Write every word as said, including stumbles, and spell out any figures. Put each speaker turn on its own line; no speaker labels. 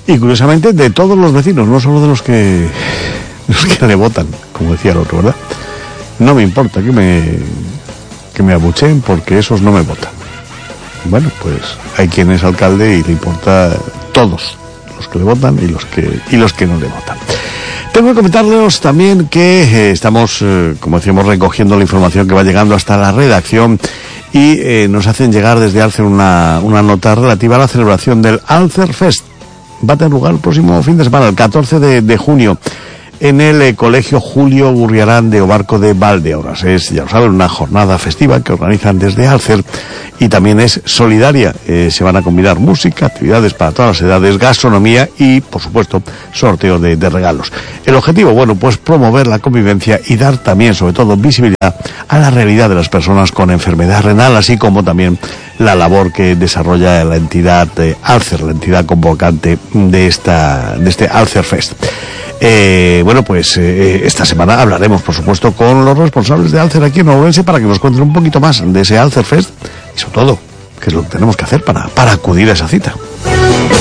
Y curiosamente de todos los vecinos, no solo de los que los que le votan, como decía el otro, ¿verdad? No me importa que me que me abucheen porque esos no me votan. Bueno, pues hay quien es alcalde y le importa todos los que le votan y los que y los que no le votan. Tengo que comentarles también que eh, estamos, eh, como decíamos, recogiendo la información que va llegando hasta la redacción y eh, nos hacen llegar desde Alcer una, una nota relativa a la celebración del Alcer Fest. Va a tener lugar el próximo fin de semana, el catorce de junio, en el eh, Colegio Julio Gurriarán de Obarco de Valdeorras. Es, ya lo saben, una jornada festiva que organizan desde Alcer y también es solidaria. Eh, se van a combinar música, actividades para todas las edades, gastronomía y, por supuesto, sorteo de, de regalos. El objetivo, bueno, pues promover la convivencia y dar también, sobre todo, visibilidad a la realidad de las personas con enfermedad renal, así como también la labor que desarrolla la entidad eh, Alcer, la entidad convocante de esta de este Alcer Fest. Eh, bueno, pues eh, esta semana hablaremos, por supuesto, con los responsables de Alcer aquí en Ourense para que nos cuenten un poquito más de ese Alcer Fest y, sobre todo, qué es lo que tenemos que hacer para, para acudir a esa cita.